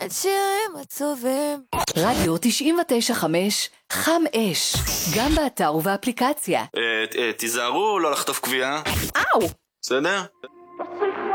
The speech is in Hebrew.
השירים עצובים. רדיו 99.5 חם אש, גם באתר ובאפליקציה. תיזהרו לא לחטוף קביעה. אאו! בסדר?